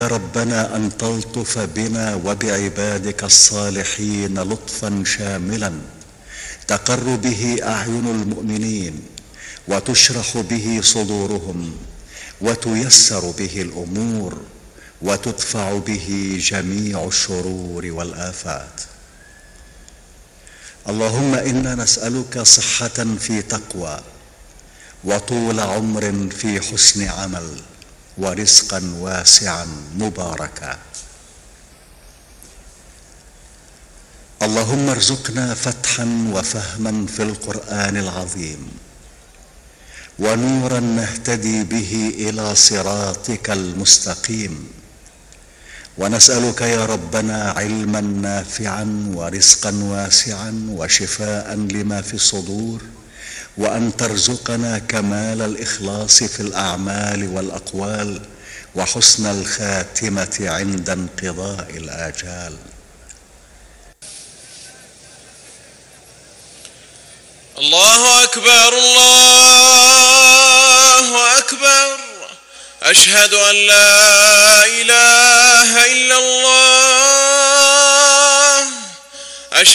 ربنا أن تلطف بنا وبعبادك الصالحين لطفا شاملا تقر به أعين المؤمنين وتشرح به صدورهم وتيسر به الأمور وتدفع به جميع الشرور والآفات. اللهم إنا نسألك صحة في تقوى وطول عمر في حسن عمل ورزقا واسعا مباركا. اللهم ارزقنا فتحا وفهما في القرآن العظيم ونورا نهتدي به إلى صراطك المستقيم، ونسألك يا ربنا علما نافعا ورزقا واسعا وشفاء لما في الصدور، وأن ترزقنا كمال الإخلاص في الأعمال والأقوال وحسن الخاتمة عند انقضاء الآجال. الله أكبر الله أكبر، أشهد أن لا